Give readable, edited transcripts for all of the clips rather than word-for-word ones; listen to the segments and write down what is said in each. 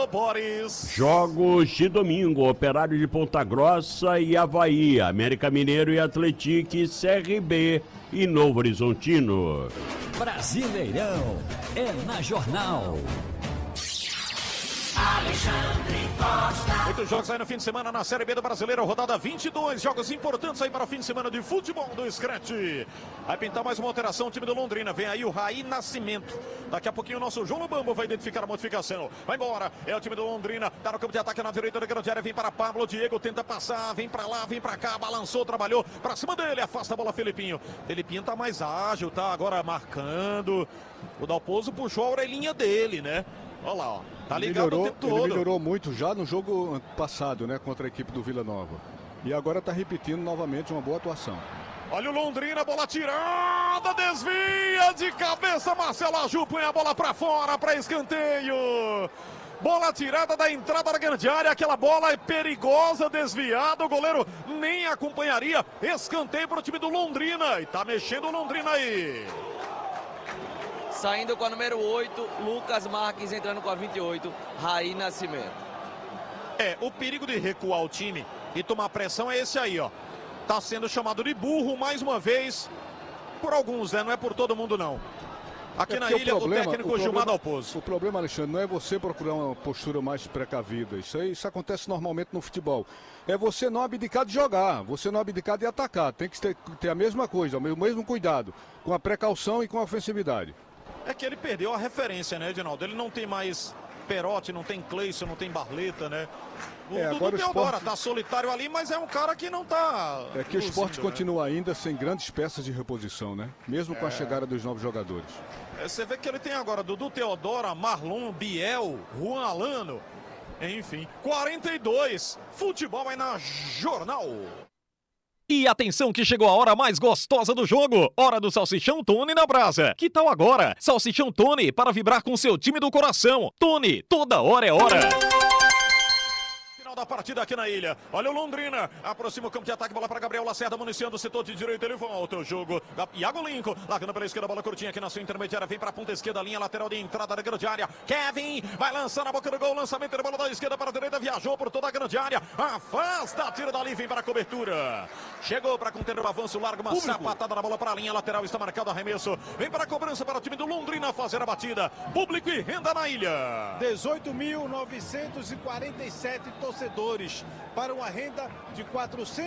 Boris. Jogos de domingo, Operário de Ponta Grossa e Avaí, América Mineiro e Atlético, CRB e Novo Horizontino. Brasileirão é na Jornal. Alexandre Costa. 8 jogos aí no fim de semana na Série B do Brasileiro, rodada 22, jogos importantes aí para o fim de semana de futebol do Scratch. Vai pintar mais uma alteração o time do Londrina, vem aí o Raí Nascimento. Daqui a pouquinho o nosso João Lobambo vai identificar a modificação. Vai embora, é o time do Londrina, tá no campo de ataque na direita da grande área, vem para Pablo, Diego tenta passar, vem para lá, vem para cá, balançou, trabalhou, para cima dele, afasta a bola Felipinho. Felipinho tá mais ágil, tá agora marcando. O Dalpozo puxou a orelhinha dele, né? Olha lá, ó. Tá ligado o tempo todo. Ele melhorou muito já no jogo passado, né? Contra a equipe do Vila Nova. E agora tá repetindo novamente uma boa atuação. Olha o Londrina, bola tirada, desvia de cabeça, Marcelo Aju põe a bola pra fora, pra escanteio. Bola tirada da entrada da grande área, aquela bola é perigosa, desviada, o goleiro nem acompanharia. Escanteio pro time do Londrina, e tá mexendo o Londrina aí. Saindo com a número 8, Lucas Marques entrando com a 28, Raí Nascimento. O perigo de recuar o time e tomar pressão é esse aí, ó. Tá sendo chamado de burro mais uma vez, por alguns, né? Não é por todo mundo, não. Aqui na ilha, o técnico Gilmar Dalpozo. O problema, Alexandre, não é você procurar uma postura mais precavida. Isso acontece normalmente no futebol. É você não abdicar de jogar, você não abdicar de atacar. Tem que ter a mesma coisa, o mesmo cuidado, com a precaução e com a ofensividade. É que ele perdeu a referência, né, Edinaldo? Ele não tem mais Perotti, não tem Cleison, não tem Barleta, né? O Dudu Teodora tá solitário ali, mas é um cara que não tá... É que o esporte continua ainda sem grandes peças de reposição, né? Mesmo com a chegada dos novos jogadores. Você vê que ele tem agora Dudu Teodora, Marlon, Biel, Juan Alano, enfim. 42, futebol aí na Jornal. E atenção que chegou a hora mais gostosa do jogo. Hora do Salsichão Tony na brasa. Que tal agora? Salsichão Tony para vibrar com seu time do coração. Tony, toda hora é hora. Da partida aqui na ilha, olha o Londrina, aproxima o campo de ataque, bola para Gabriel Lacerda, municiando o setor de direita, ele volta o jogo, da Iago Lincoln, largando pela esquerda, bola curtinha aqui na sua intermediária, vem para a ponta esquerda, linha lateral de entrada da grande área, Kevin, vai lançar na boca do gol, lançamento da bola da esquerda para a direita, viajou por toda a grande área, afasta, tira dali, vem para a cobertura, chegou para conter o avanço, larga uma sapatada na bola para a linha lateral, está marcado o arremesso, vem para a cobrança para o time do Londrina fazer a batida, público e renda na ilha. 18.947 torcedores para uma renda de R$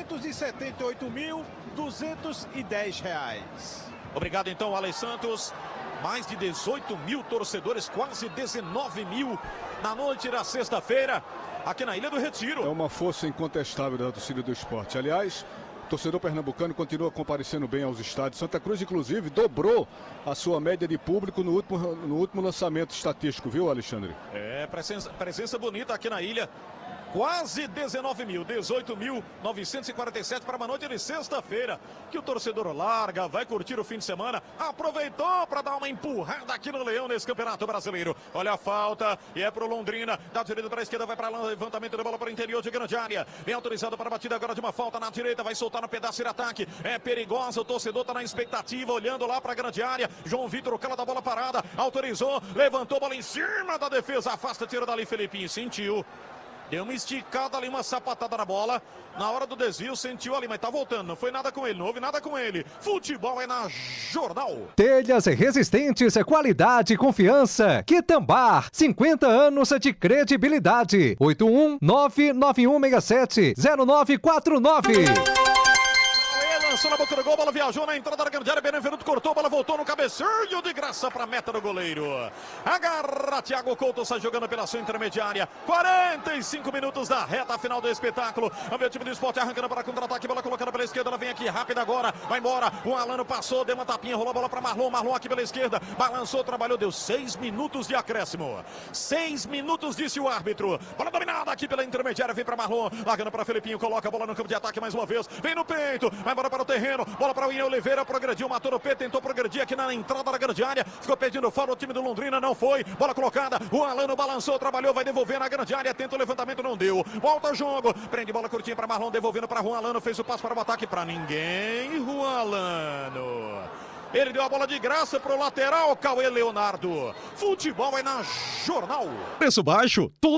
478.210. Obrigado então, Alex Santos. Mais de 18 mil torcedores, quase 19 mil na noite da sexta-feira, aqui na Ilha do Retiro. É uma força incontestável da torcida do esporte. Aliás, o torcedor pernambucano continua comparecendo bem aos estádios. Santa Cruz, inclusive, dobrou a sua média de público no último lançamento estatístico, viu, Alexandre? Presença bonita aqui na ilha. Quase 19 mil, 18.947 para uma noite de sexta-feira, que o torcedor larga, vai curtir o fim de semana, aproveitou para dar uma empurrada aqui no Leão nesse Campeonato Brasileiro. Olha a falta, e é pro Londrina, da direita para a esquerda, vai para levantamento de bola para o interior de grande área, vem autorizado para a batida agora de uma falta na direita, vai soltar no pedaço de ataque, é perigosa, o torcedor tá na expectativa, olhando lá para a grande área, João Vitor, o cala da bola parada, autorizou, levantou, bola em cima da defesa, afasta, tira dali Felipinho, sentiu. Deu uma esticada ali, uma sapatada na bola. Na hora do desvio, sentiu ali, mas tá voltando. Não foi nada com ele, não houve nada com ele. Futebol é na Jornal. Telhas resistentes, qualidade e confiança. Quitambar, 50 anos de credibilidade. 81991670949. Lançou na boca do gol, bola viajou na entrada da grande área, Benevenuto cortou, bola voltou no cabeceio de graça para a meta do goleiro. Agarra, Thiago Couto sai jogando pela sua intermediária. 45 minutos da reta final do espetáculo. Vamos ver o time do esporte arrancando para contra-ataque, bola colocada pela esquerda, ela vem aqui rápida agora, vai embora. O Alano passou, deu uma tapinha, rolou a bola para Marlon, Marlon aqui pela esquerda, balançou, trabalhou, deu 6 minutos de acréscimo. 6 minutos, disse o árbitro. Bola dominada aqui pela intermediária, vem para Marlon, largando para Felipinho, coloca a bola no campo de ataque mais uma vez, vem no peito, vai embora para o terreno, bola para o Ian Oliveira, progrediu, matou no pé, tentou progredir aqui na entrada da grande área, ficou pedindo fora o time do Londrina, não foi, bola colocada, o Alano balançou, trabalhou, vai devolver na grande área, tenta o levantamento, não deu, volta o jogo, prende bola curtinha para Marlon, devolvendo para Juan Alano, fez o passo para o ataque, para ninguém, Juan Alano. Ele deu a bola de graça pro lateral, Cauê Leonardo. Futebol é na Jornal. Preço baixo, todo